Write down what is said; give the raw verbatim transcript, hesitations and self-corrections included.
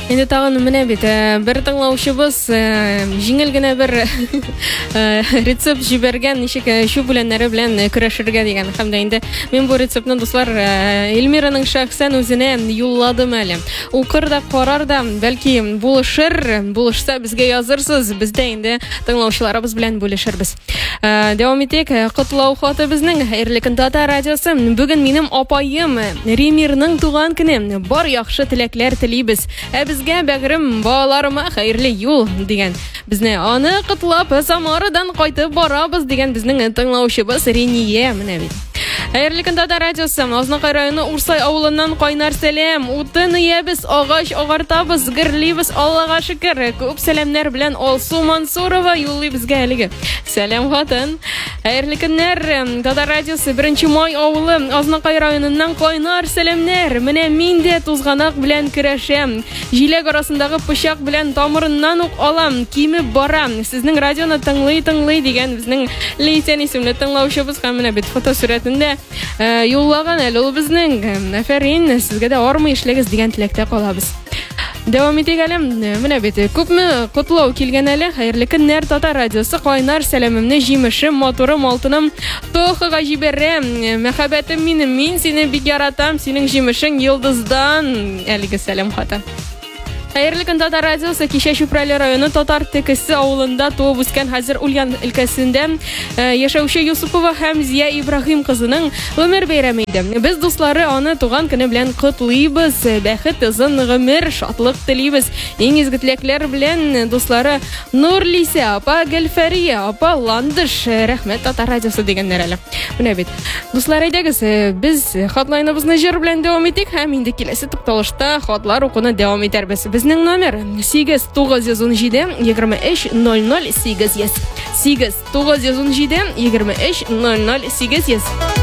Инде тагын менә бит бер тыңлаучыбыз җиңел генә бер рецепт җибәргән, ничек шу бүләннәре белән көрәшергә дигән. Һәм дә инде мин бу рецептны дуслар Эльмираның шәхсән үзенә юлладым әле. Укыр да, карар да, бәлки булышыр, булышса безгә язырсыз. Бездә инде тыңлаучыларыбыз белән бүлешербез. Дәвам итик. Котлау хаты безнең хәерле көн Татар радиосы. Бүген минем апаем Ремирның туган көне. Бар яхшы теләкләр телибез. Ә безгә бәгърем балаларыма хәерле юл дигән. Безне аны котлап Самарадан кайтып барабыз дигән безнең тыңлаучыбыз Рения менә бит. Хәерле көн Татар радиосы. Азнакай районы Урсай авылыннан кайнар сәлам. Утын ябыз, агач агартабыз, гырлибез, Аллага шөкер. Күп сәламнар белән Алсу Мансурова юллый безгә әлеге. Сәлам хатын. Хәерле көннәр. Татар радиосы беренче май авылы Азнакай районыннан кайнар сәламнар. Менә мин дә тузганак белән көрәшәм. Җиләк арасындагы пычак белән тамырыннан ук алам, кимеп барам. Сезнең радионы тыңлый-тыңлый дигән безнең Лейтен исемле тыңлаучыбыз һәм менә бит фотосурәтендә юллаган әле ул безнең. Афәрин, сезгә дә армый эшләгез дигән теләктә калабыз. Дәвам итик әле. Менә бит күпме котлау килгән әле. Хәерле көннәр Татар радиосы. Кайнар сәламемне, җимешем, моторым, алтыным Тохага җибәрәм. Мәхәббәтем минем, мин сине бик яратам. Синең җимешең йолдыздан. Әлеге сәлам хаты. Хәерле көн Татар радиосы. Кичә Чүпрәле районы Татар Текесе авылында туып үскән, хәзер Ульян өлкәсендә яшәүче Юсупова Хәмзия Ибраһим кызының гомер бәйрәме иде. Без дуслары аны туган көне белән котлыйбыз. Бәхет, озын гомер, шатлык телибез. Иң изге теләкләр белән дуслары Нурлиса апа, Гөлфәрия апа, Ландыш. Рәхмәт Татар радиосы дигәннәр әле. Менә бит. Дуслар, әйдәгез, без хатлайныбызны җыр белән дәвам итик һәм инде киләсе тукталышта хатлар укуны дәвам итәрбез. Безнең номер сигез тугыз йөз унҗиде егерме өч ноль ноль сигез йөз. сигез тугыз йөз унҗиде егерме өч ноль ноль сигез йөз.